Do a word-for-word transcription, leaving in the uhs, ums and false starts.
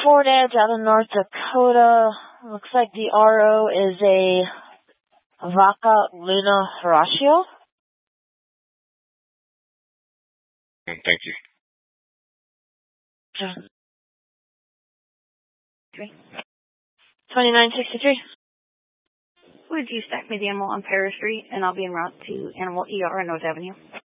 Ford Edge out of North Dakota. Looks like the R O is a Vaca Luna Horatio. Thank you. twenty-nine sixty-three. Would you stack me the animal on Paris Street, and I'll be en route to Animal E R on North Avenue?